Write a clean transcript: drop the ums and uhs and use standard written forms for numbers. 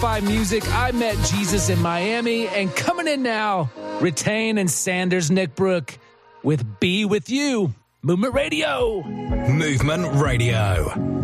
Lo-Fi Music, I Met Jesus in Miami, and coming in now, Retain and Sanders Nick Brook with Be With You. Movement Radio. Movement Radio.